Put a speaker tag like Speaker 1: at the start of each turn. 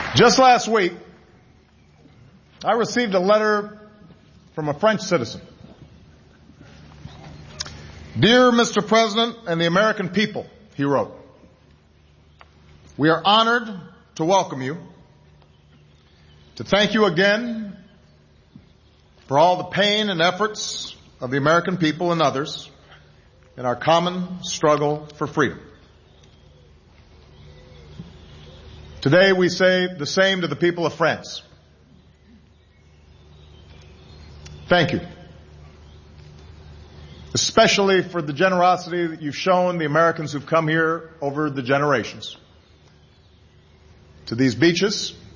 Speaker 1: Just last week, I received a letter from a French citizen. Dear Mr. President and the American people, he wrote, we are honored to welcome you, to thank you again for all the pain and efforts of the American people and others in our common struggle for freedom. Today we say the same to the people of France. Thank you, especially for the generosity that you've shown the Americans who've come here over the generations to these beaches